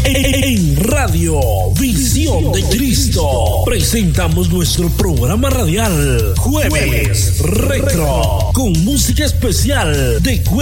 En Radio Visión de Cristo presentamos nuestro programa radial Jueves Retro con música especial de